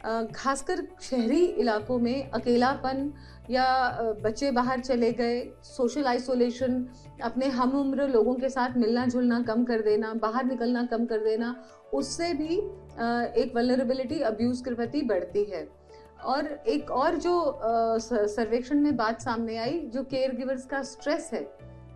खासकर शहरी इलाकों में अकेलापन या बच्चे बाहर चले गए, सोशल आइसोलेशन, अपने हम उम्र लोगों के साथ मिलना जुलना कम कर देना, बाहर निकलना कम कर देना, उससे भी एक वल्नरेबिलिटी अब्यूज़ के प्रति बढ़ती है। और एक और जो सर्वेक्षण में बात सामने आई, जो केयर गिवर्स का स्ट्रेस है,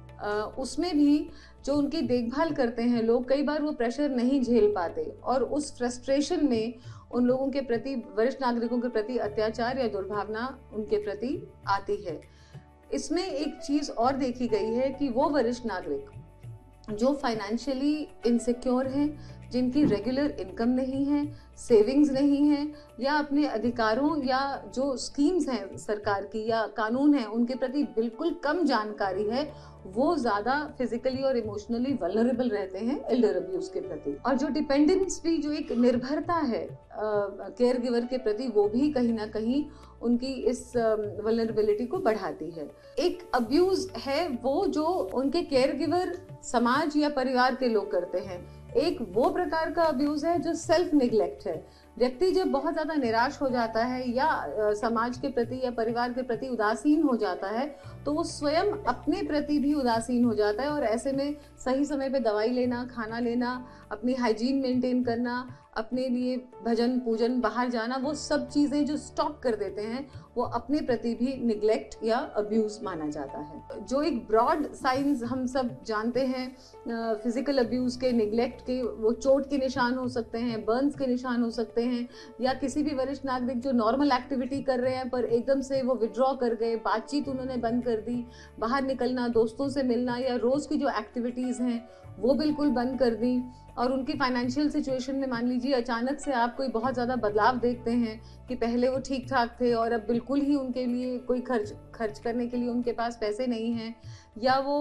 उसमें भी जो उनकी देखभाल करते हैं लोग, कई बार वो प्रेशर नहीं झेल पाते और उस फ्रस्ट्रेशन में उन लोगों के प्रति, वरिष्ठ नागरिकों के प्रति अत्याचार या दुर्भावना उनके प्रति आती है। इसमें एक चीज और देखी गई है कि वो वरिष्ठ नागरिक जो फाइनेंशियली इनसिक्योर हैं, जिनकी रेगुलर इनकम नहीं है, सेविंग्स नहीं है, या अपने अधिकारों या जो स्कीम्स हैं सरकार की या कानून है उनके प्रति बिल्कुल कम जानकारी है, वो ज्यादा फिजिकली और इमोशनली वल्नरेबल रहते हैं एल्डर अब्यूज के प्रति। और जो डिपेंडेंस भी, जो एक निर्भरता है केयर गिवर के प्रति, वो भी कहीं ना कहीं उनकी इस वल्नरेबिलिटी को बढ़ाती है। एक अब्यूज है वो जो उनके केयर गिवर समाज या परिवार के लोग करते हैं। एक वो प्रकार का अब्यूज है जो सेल्फ निग्लेक्ट है। व्यक्ति जब बहुत ज्यादा निराश हो जाता है या समाज के प्रति या परिवार के प्रति उदासीन हो जाता है, तो वो स्वयं अपने प्रति भी उदासीन हो जाता है और ऐसे में सही समय पे दवाई लेना, खाना लेना, अपनी हाइजीन मेंटेन करना, अपने लिए भजन पूजन, बाहर जाना, वो सब चीजें जो स्टॉप कर देते हैं, वो अपने प्रति भी निग्लेक्ट या अब्यूज माना जाता है। जो एक ब्रॉड साइंस हम सब जानते हैं फिजिकल अब्यूज के, निग्लेक्ट के, वो चोट के निशान हो सकते हैं, बर्न्स के निशान हो सकते हैं, या किसी भी वरिष्ठ नागरिक जो नॉर्मल एक्टिविटी कर रहे हैं पर एकदम से वो विड्रॉ कर गए, बातचीत उन्होंने बंद कर दी, बाहर निकलना, दोस्तों से मिलना या रोज की जो एक्टिविटीज हैं वो बिल्कुल बंद कर दी। और उनकी फाइनेंशियल सिचुएशन में मान लीजिए अचानक से आप कोई बहुत ज़्यादा बदलाव देखते हैं कि पहले वो ठीक ठाक थे और अब बिल्कुल ही उनके लिए कोई खर्च करने के लिए उनके पास पैसे नहीं हैं, या वो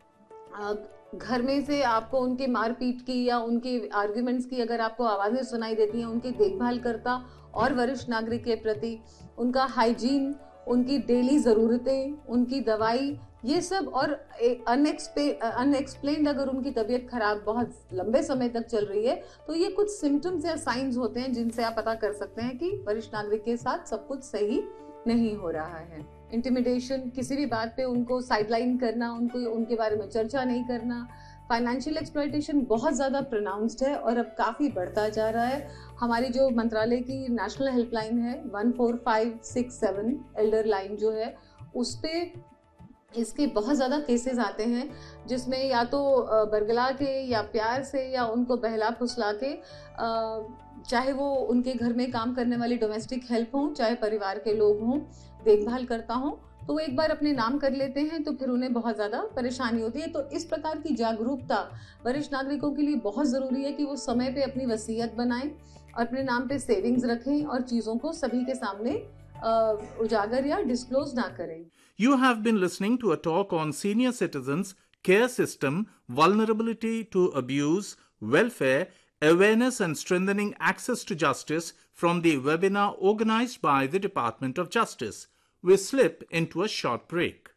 घर में से आपको उनके मारपीट की या उनके आर्ग्यूमेंट्स की अगर आपको आवाज़ें सुनाई देती हैं, उनकी देखभाल करता और वरिष्ठ नागरिक के प्रति उनका हाइजीन, उनकी डेली ज़रूरतें, उनकी दवाई, ये सब, और अनएक्सप्लेन्ड अगर उनकी तबीयत खराब बहुत लंबे समय तक चल रही है, तो ये कुछ सिम्टम्स या साइंस होते हैं जिनसे आप पता कर सकते हैं कि वरिष्ठ नागरिक के साथ सब कुछ सही नहीं हो रहा है। इंटिमिडेशन, किसी भी बात पे उनको साइडलाइन करना, उनको उनके बारे में चर्चा नहीं करना। फाइनेंशियल एक्सप्लॉयटेशन बहुत ज़्यादा प्रोनाउंस्ड है और अब काफ़ी बढ़ता जा रहा है। हमारी जो मंत्रालय की नेशनल हेल्पलाइन है 14567 एल्डर लाइन जो है, उस पर इसके बहुत ज़्यादा केसेस आते हैं जिसमें या तो बरगला के या प्यार से या उनको बहला फुसला के, चाहे वो उनके घर में काम करने वाली डोमेस्टिक हेल्प हों, चाहे परिवार के लोग हों, देखभाल करता हों, तो वो एक बार अपने नाम कर लेते हैं तो फिर उन्हें बहुत ज़्यादा परेशानी होती है। तो इस प्रकार की जागरूकता वरिष्ठ नागरिकों के लिए बहुत ज़रूरी है कि वो समय पे अपनी वसीयत बनाएं और अपने नाम पे सेविंग्स रखें और चीज़ों को सभी के सामने उजागर या डिस्क्लोज ना करें। You have been listening to a talk on senior citizens, care system, vulnerability to abuse, welfare, awareness and strengthening access to justice from the webinar organized by the Department of Justice. We slip into a short break.